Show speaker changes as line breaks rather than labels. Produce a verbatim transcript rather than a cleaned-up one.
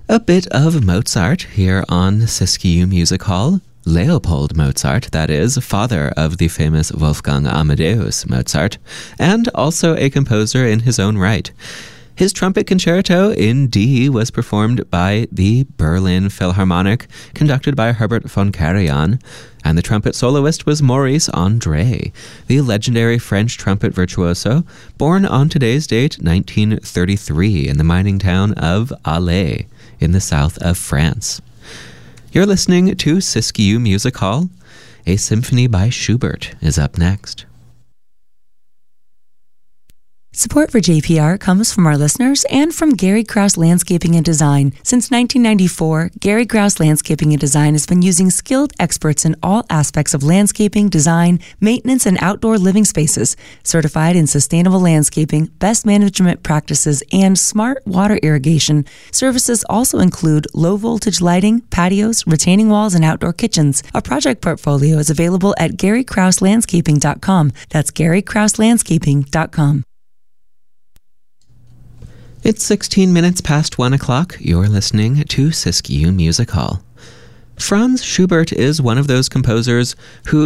A bit of Mozart here on Siskiyou Music Hall. Leopold Mozart, that is, father of the famous Wolfgang Amadeus Mozart, and also a composer in his own right. His trumpet concerto in D was performed by the Berlin Philharmonic, conducted by Herbert von Karajan, and the trumpet soloist was Maurice André, the legendary French trumpet virtuoso, born on today's date, nineteen thirty-three, in the mining town of Alais, in the south of France. You're listening to Siskiyou Music Hall. A symphony by Schubert is up next.
Support for J P R comes from our listeners and from Gary Krause Landscaping and Design. Since nineteen ninety-four, Gary Krause Landscaping and Design has been using skilled experts in all aspects of landscaping, design, maintenance, and outdoor living spaces. Certified in sustainable landscaping, best management practices, and smart water irrigation, services also include low-voltage lighting, patios, retaining walls, and outdoor kitchens. Our project portfolio is available at gary krause landscaping dot com. That's gary krause landscaping dot com.
It's sixteen minutes past one o'clock. You're listening to Siskiyou Music Hall. Franz Schubert is one of those composers who